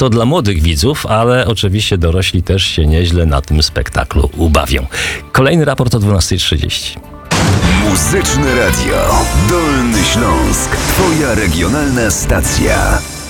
To dla młodych widzów, ale oczywiście dorośli też się nieźle na tym spektaklu ubawią. Kolejny raport o 12:30. Muzyczne Radio. Dolny Śląsk. Twoja regionalna stacja.